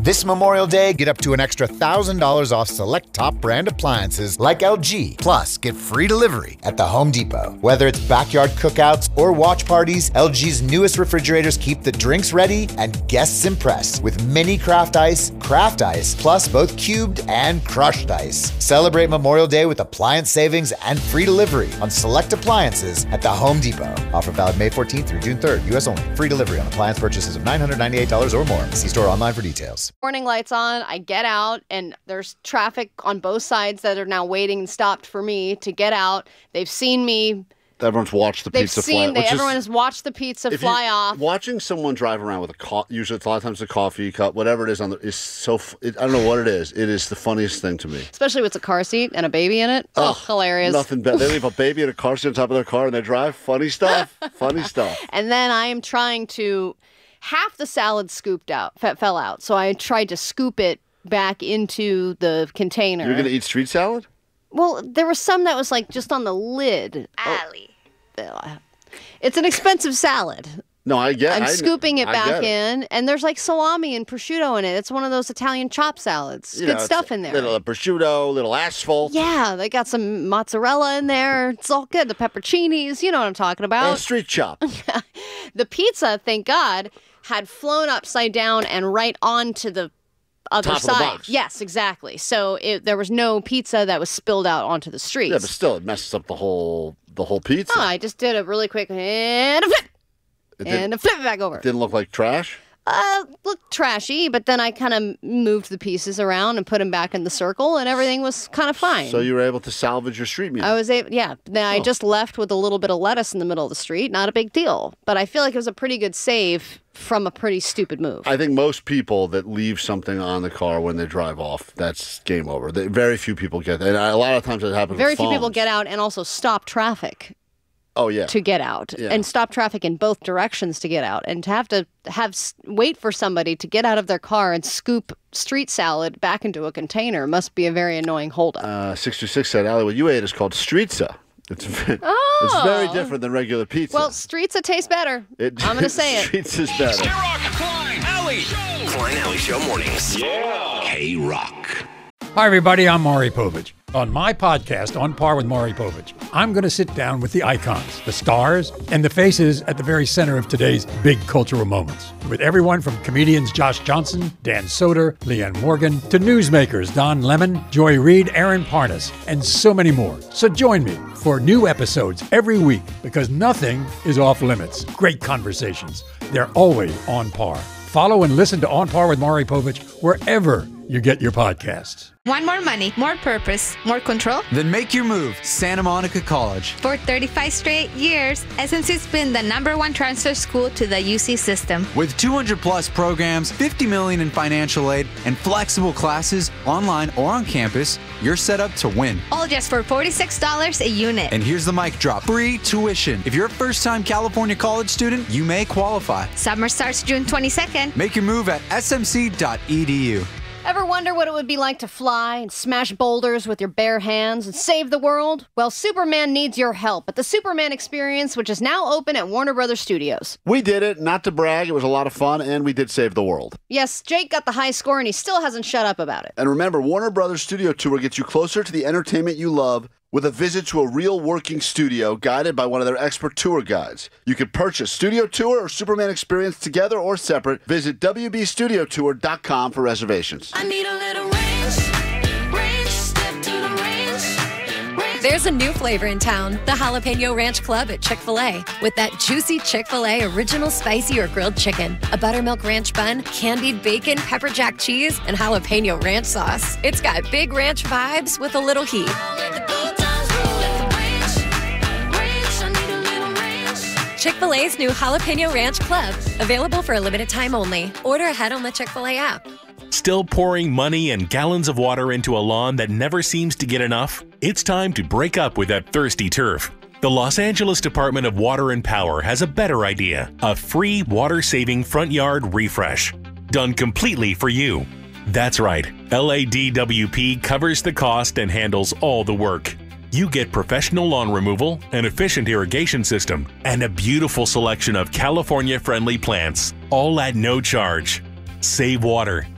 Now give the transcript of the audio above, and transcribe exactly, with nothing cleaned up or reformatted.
This Memorial Day, get up to an extra one thousand dollars off select top brand appliances like L G. Plus, get free delivery at the Home Depot. Whether it's backyard cookouts or watch parties, L G's newest refrigerators keep the drinks ready and guests impressed with mini craft ice, craft ice, plus both cubed and crushed ice. Celebrate Memorial Day with appliance savings and free delivery on select appliances at the Home Depot. Offer valid May fourteenth through June third, U S only. Free delivery on appliance purchases of nine hundred ninety-eight dollars or more. See store online for details. Warning lights on. I get out, and there's traffic on both sides that are now waiting and stopped for me to get out. They've seen me. Everyone's watched the They've pizza seen, fly. They, everyone has watched the pizza fly you, off. Watching someone drive around with a co- usually it's a lot of times a coffee cup, whatever it is on the is so. F- it, I don't know what it is. It is the funniest thing to me. Especially with a car seat and a baby in it. Oh, hilarious! Nothing better. They leave a baby in a car seat on top of their car and they drive. Funny stuff. Funny stuff. And then I am trying to. Half the salad scooped out, f- fell out. So I tried to scoop it back into the container. You're gonna eat street salad? Well, there was some that was like just on the lid. Allie. Oh. It's an expensive salad. No, I get. I'm I, scooping it I back it. in, and there's like salami and prosciutto in it. It's one of those Italian chop salads. You Good know, stuff in there. Little prosciutto, little asphalt. Yeah, they got some mozzarella in there. It's all good. The pepperoncinis, you know what I'm talking about. Uh, street chop. The pizza, thank God, had flown upside down and right onto the other Top of the side. box. Yes, exactly. So it, there was no pizza that was spilled out onto the streets. Yeah, but still, it messes up the whole the whole pizza. Oh, I just did a really quick and a flip, It and a flip it back over. Didn't look like trash. Uh, looked trashy, but then I kind of moved the pieces around and put them back in the circle, and everything was kind of fine. So you were able to salvage your street meal. I was able, yeah. Then I Oh. just left with a little bit of lettuce in the middle of the street. Not a big deal, but I feel like it was a pretty good save from a pretty stupid move. I think most people that leave something on the car when they drive off, that's game over. They, very few people get that. And a lot of times it happens Very with few people phones. get out and also stop traffic Oh, yeah. to get out, Yeah. and stop traffic in both directions to get out, and to have to have s- wait for somebody to get out of their car and scoop street salad back into a container must be a very annoying holdup. Uh, six two six said, Allie, what you ate is called streetza. It's, ve- Oh. it's very different than regular pizza. Well, streetza tastes better. It- I'm going to say it. Streetza's better. K-Rock, Klein, Alley Show. Klein Alley Show mornings. Yeah. K-Rock. Hi, everybody. I'm Maury Povich. On my podcast, On Par with Maury Povich, I'm going to sit down with the icons, the stars, and the faces at the very center of today's big cultural moments. With everyone from comedians Josh Johnson, Dan Soder, Leanne Morgan, to newsmakers Don Lemon, Joy Reid, Aaron Parnas, and so many more. So join me for new episodes every week, because nothing is off limits. Great conversations. They're always on par. Follow and listen to On Par with Maury Povich wherever you get your podcasts. Want more money, more purpose, more control? Then make your move, Santa Monica College. For thirty-five straight years, S M C's been the number one transfer school to the U C system. With two hundred plus programs, fifty million in financial aid, and flexible classes online or on campus, you're set up to win. All just for forty-six dollars a unit. And here's the mic drop. Free tuition. If you're a first-time California college student, you may qualify. Summer starts June twenty-second. Make your move at s m c dot e d u. Ever wonder what it would be like to fly and smash boulders with your bare hands and save the world? Well, Superman needs your help at the Superman Experience, which is now open at Warner Brothers Studios. We did it. Not to brag. It was a lot of fun, and we did save the world. Yes, Jake got the high score, and he still hasn't shut up about it. And remember, Warner Brothers Studio Tour gets you closer to the entertainment you love with a visit to a real working studio guided by one of their expert tour guides. You can purchase Studio Tour or Superman Experience together or separate. Visit w b studio tour dot com for reservations. I need a little range, range, step to the range, range. There's a new flavor in town, the Jalapeno Ranch Club at Chick-fil-A. With that juicy Chick-fil-A original spicy or grilled chicken, a buttermilk ranch bun, candied bacon, pepper jack cheese, and jalapeno ranch sauce. It's got big ranch vibes with a little heat. Chick-fil-A's new Jalapeno Ranch Club. Available for a limited time only. Order ahead on the Chick-fil-A app. Still pouring money and gallons of water into a lawn that never seems to get enough? It's time to break up with that thirsty turf. The Los Angeles Department of Water and Power has a better idea. A free water-saving front yard refresh. Done completely for you. That's right. L A D W P covers the cost and handles all the work. You get professional lawn removal, an efficient irrigation system, and a beautiful selection of California-friendly plants, all at no charge. Save water,